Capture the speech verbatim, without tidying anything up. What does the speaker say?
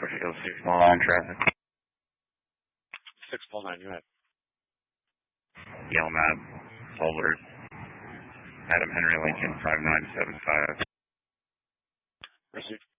Foothills six mile nine traffic. six mile nine, you had. Yellow map, Solvers. Adam Henry Lincoln, five nine seven five. Received.